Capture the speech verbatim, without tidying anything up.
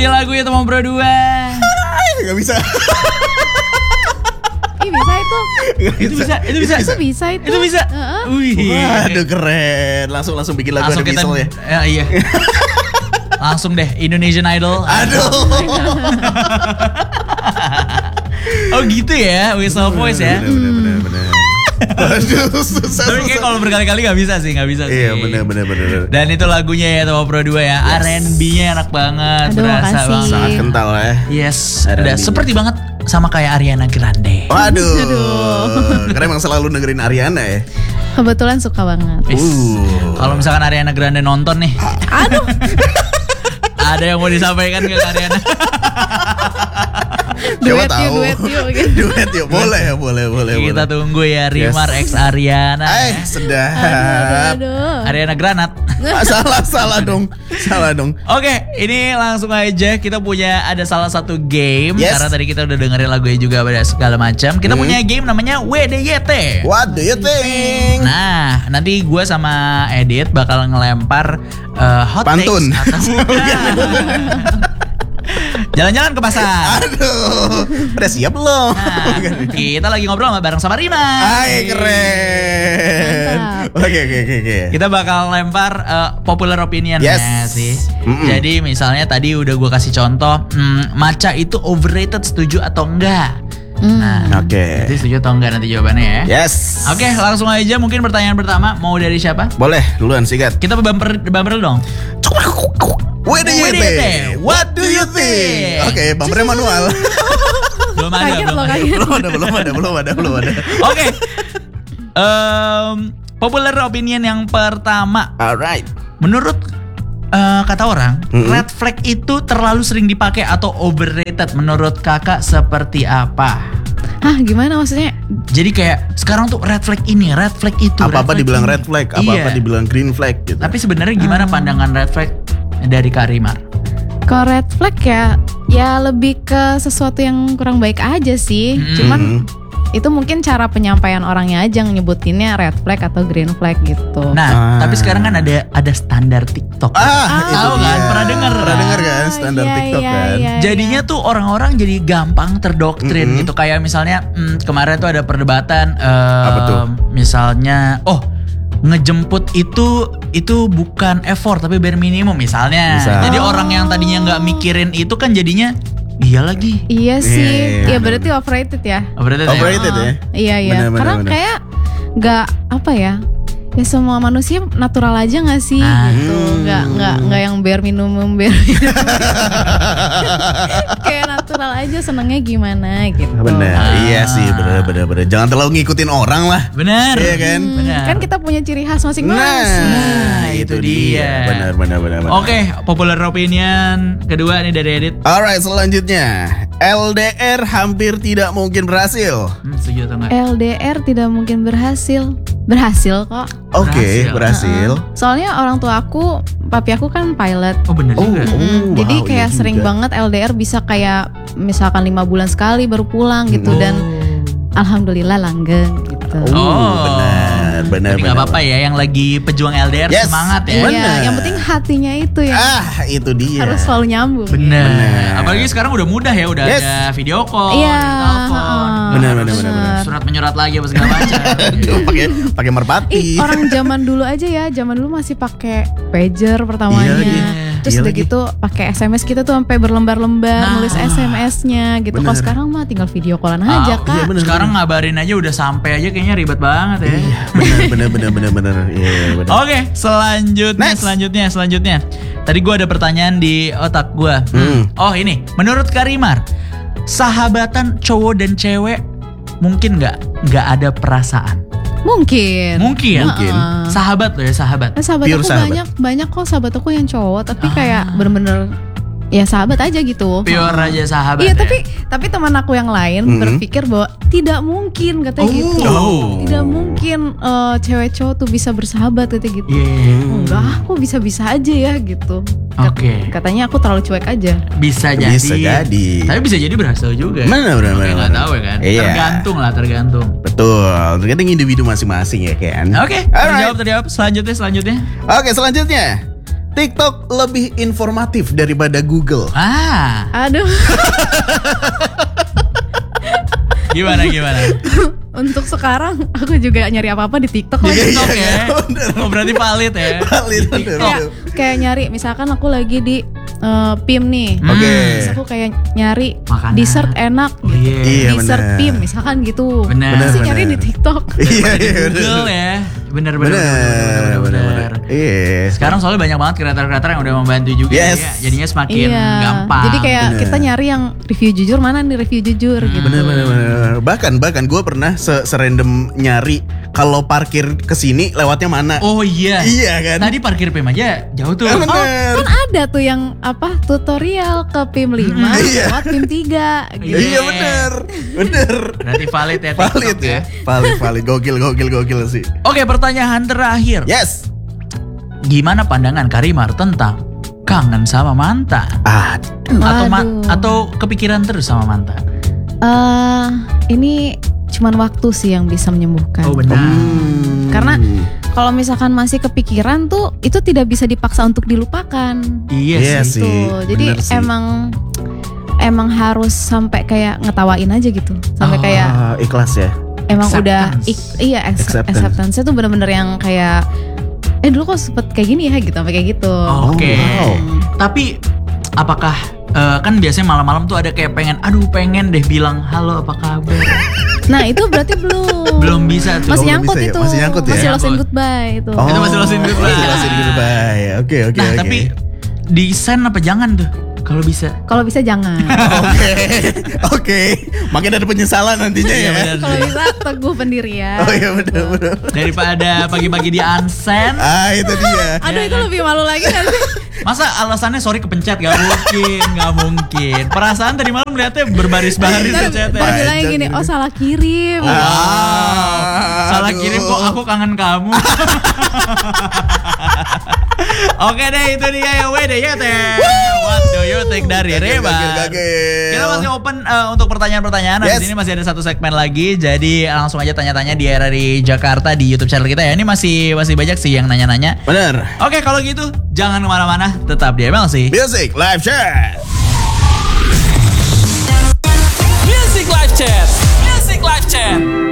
Ini lagunya Teman Pro dua. Gak bisa. Ih bisa itu. Itu bisa, itu bisa. Itu bisa itu. Itu bisa. Heeh. Wih. Waduh keren. Langsung langsung bikin lagu Langsung ada kita, Bisel ya. ya iya. Langsung deh Indonesian Idol. Aduh. Oh gitu ya, whistle voice ya. Bener bener bener. Aduh susah. Tapi kayak kalau berkali-kali gak bisa sih, gak bisa sih. Iya bener bener bener. Dan itu lagunya ya Teman Pro dua ya. Yes. R and B-nya enak banget. Aduh, berasa makasih. banget. Sangat kental ya. Yes, R and B-nya. udah seperti banget sama kayak Ariana Grande. Waduh. Karena emang selalu dengerin Ariana ya. Kebetulan suka banget. Wis. Uh. Kalau misalkan Ariana Grande nonton nih, Aduh. ada yang mau disampaikan ke Ariana? Coba Duet tahu. yuk, duet yuk gitu. Duet yuk, boleh ya, boleh, boleh. Kita boleh. tunggu ya Rimar Yes. X Ariana. Eh, ya. sedap. Aduh, aduh. Ariana Granat. Ah, salah, salah dong. Salah dong. Oke, ini langsung aja kita punya ada salah satu game. Yes. Karena tadi kita udah dengerin lagunya juga pada segala macam. Kita Hmm. punya game namanya W D Y T. What do you think? Nah, nanti gue sama Edit bakal ngelempar uh, hot Pantun. takes atau jalan-jalan ke pasar. Aduh, udah siap belum? Nah, kita lagi ngobrol sama bareng sama Rima. Hai, keren. Mantap. Oke, oke, oke, oke. Kita bakal lempar uh, popular opinion Yes. ya sih. Mm-mm. Jadi misalnya tadi udah gue kasih contoh, hmm, matcha itu overrated, setuju atau enggak? Hmm. Nah, Oke. jadi setuju atau enggak nanti jawabannya ya. Yes. Oke, langsung aja mungkin pertanyaan pertama mau dari siapa? Boleh, duluan sikat. Kita bumper bumper dulu dong. W D Y T. W D Y T. What do you think? Oke, bumpernya manual. Belum ada, Kaget belum loh, ada. kaget. belum ada, belum ada, belum ada, belum ada. Oke. Em, popular opinion yang pertama. Alright. Menurut eh, kata orang, Mm-mm. red flag itu terlalu sering dipakai atau overrated. Menurut kakak seperti apa? Hah, gimana maksudnya? Jadi kayak sekarang tuh red flag ini, red flag itu. Apa-apa red flag dibilang ini. red flag, apa-apa Iya. dibilang green flag gitu. Tapi sebenarnya gimana pandangan red flag dari Kak Rimar? Kalau red flag ya, ya lebih ke sesuatu yang kurang baik aja sih. Mm-mm. Cuman itu mungkin cara penyampaian orangnya aja nyebutinnya red flag atau green flag gitu. Nah, Ah. tapi sekarang kan ada ada standar TikTok. Ah, itu tahu kan? dia. Pernah denger Pernah kan? denger kan standar Iya, TikTok iya, kan? iya. Jadinya tuh orang-orang jadi gampang terdoktrin Mm-mm. gitu. Kayak misalnya hmm, kemarin tuh ada perdebatan em, Apa tuh? misalnya oh ngejemput itu itu bukan effort tapi bare minimum misalnya. Misal. Jadi orang yang tadinya nggak mikirin itu kan jadinya iya lagi. Iya Iya, sih, iya, ya berarti overrated ya. Overrated ya? Overrated ya? Iya iya, Benar, benar, karena benar. kayak nggak apa ya, ya semua manusia natural aja nggak sih Ah. gitu, nggak nggak nggak yang bare minimum bare minimum. Kayak natural aja senengnya gimana gitu. Bener, Ah. iya sih, bener, bener, bener. Jangan terlalu ngikutin orang lah. Benar. Iya kan? Hmm, Benar. kan kita punya ciri khas masing-masing. Nah, itu dia. Benar, benar, benar, benar. Oke, popular opinion kedua nih dari Edit. Alright, selanjutnya L D R hampir tidak mungkin berhasil. Hmm, setuju atau enggak? L D R tidak mungkin berhasil. Berhasil kok. Oke, Berhasil. berhasil. Soalnya orang tua aku, papi aku kan pilot. Oh benar Oh, juga. oh. Mm, Jadi wow, kayak iya sering juga. banget L D R bisa kayak misalkan lima bulan sekali baru pulang gitu Oh. dan alhamdulillah langgeng gitu. Oh, benar, benar, Tapi nggak benar. apa-apa ya, yang lagi pejuang L D R Yes. semangat ya. Iya, bener. yang penting hatinya itu yang Ah, itu dia. harus selalu nyambung. Bener. Bener. Apalagi sekarang udah mudah ya, udah Yes. ada video call, Iya, ada telepon. heeh. Bener, bener, bener, bener. Surat menyurat lagi apa segala macam. Aduh, pakai pakai merpati. Ih, orang zaman dulu aja ya, zaman dulu masih pakai pager pertamanya. Iya lagi. Terus Iya udah lagi. gitu pakai S M S kita tuh sampai berlembar-lembar Nah. nulis S M S-nya gitu. Kalau Bener. sekarang mah tinggal video callan Ah, aja, iya, Kak. bener. Sekarang ngabarin aja udah sampai aja kayaknya ribet banget ya. Iya, benar, benar, benar, benar, benar. Iya, benar. Oke, selanjutnya, Next. selanjutnya, selanjutnya. Tadi gue ada pertanyaan di otak gue. Hmm. Oh ini, menurut Karimar, sahabatan cowok dan cewek mungkin nggak nggak ada perasaan? Mungkin. Mungkin. Mungkin. Heeh. Sahabat loh ya, sahabat. Nah, sahabat Pure aku sahabat. banyak banyak kok sahabat aku yang cowok tapi Ah. kayak bener-bener ya sahabat aja gitu. Pure aja sahabat. Iya ya? tapi tapi teman aku yang lain Mhm. berpikir bahwa tidak mungkin katanya Oh. gitu. Oh. Tidak mungkin eh, cewek cowok tuh bisa bersahabat katanya gitu. Iya. Enggak, kok bisa-bisa aja ya gitu. Kat- Oke. Katanya aku terlalu cuek aja. Bisa jadi. Bisa jadi. Tapi bisa jadi berhasil juga. Benar, benar, Oke, benar, nggak benar. tahu ya kan. Iya. Tergantung lah, tergantung. Betul, tergantung individu masing-masing ya kan. Oke, Alright. terjawab terjawab. Selanjutnya, selanjutnya. Oke, selanjutnya. TikTok lebih informatif daripada Google. Ah, Aduh. gimana gimana? Untuk sekarang aku juga nyari apa-apa di TikTok lagi. Iya, TikTok iya, ya. bener. Oh berarti valid ya. Valid, Di bener, TikTok. bener. Kayak nyari misalkan aku lagi di eh, P I M nih. Hmm. Oke. Terus aku kayak nyari Makanan. dessert enak Oh, gitu. iya. Iya, Dessert bener. P I M misalkan gitu. Bener, Pasti bener. nyari di TikTok. Iya, Di iya, Google bener. ya. Bener bener bener, bener, bener, bener. Iya. Sekarang soalnya banyak banget kreator-kreator yang udah membantu juga Yes. ya. Jadinya semakin Iya. gampang. Jadi kayak Bener. kita nyari yang review jujur, mana nih review jujur Hmm. gitu. Bener bener bener. Bahkan bahkan gue pernah se serandom nyari kalau parkir ke sini lewatnya mana. Oh iya. Iya kan? Tadi parkir P I M aja jauh tuh. Eh, bener. Kan ada tuh yang apa tutorial ke P I M lima Iya. lewat P I M tiga gitu. Iya bener. Bener. Berarti valid ya TikTok Valid ya. ya. Valid valid gokil gokil gokil sih. Oke, pertanyaan terakhir. Yes. Gimana pandangan Karimar tentang kangen sama mantan? Aduh. Atau ma- Waduh. atau kepikiran terus sama mantan? Eh, ini cuman waktu sih yang bisa menyembuhkan. Oh benar. Hmm. Karena kalau misalkan masih kepikiran tuh itu tidak bisa dipaksa untuk dilupakan. Iya Iya sih. sih. Tuh. Jadi bener sih. emang emang harus sampai kayak ngetawain aja gitu. Sampai Oh. kayak Ah, ikhlas ya. emang udah Acceptance. ik- iya ex- Acceptance. acceptance-nya tuh bener-bener yang kayak eh dulu kok sempet kayak gini ya gitu, sampai kayak gitu. Oke. Oh, wow. Tapi apakah eh, kan biasanya malam-malam tuh ada kayak pengen, aduh pengen deh bilang halo apa kabar. Nah itu berarti belum. Belum bisa tuh. Masih Oh, belum nyangkut bisa ya? itu. Masih nyangkut ya? Masih lost in Nyangkut. goodbye itu. Oh, Itu masih lost in goodbye. Masih lost in goodbye. Oke oke Nah oke. tapi di send apa jangan tuh kalau bisa. Kalau bisa jangan. Oke, oke. Makin ada penyesalan nantinya Iya, ya. benar. Kalau bisa teguh pendirian. Oh iya benar benar. Daripada pagi-pagi di unsend. Ah itu dia. Aduh itu lebih malu lagi kan sih. Masa alasannya sorry kepencet? Gak mungkin, gak mungkin. Perasaan tadi malam lihatnya berbaris-baris Ntar chatnya. ntar bilangnya gini, oh salah kirim. Ah, Salah aduh. kirim kok aku kangen kamu. Oke deh itu dia ya W D Y T. What do you think dari Gagil, Reba? gagil, gagil. Kita masih open uh, untuk pertanyaan-pertanyaan. Habis Yes. ini masih ada satu segmen lagi. Jadi langsung aja tanya-tanya di era di Jakarta di YouTube channel kita ya. Ini masih masih banyak sih yang nanya-nanya. Bener. Oke kalau gitu jangan kemana-mana, tetap di M L C. Music live chat. Music Live Chat. Music Live Chat.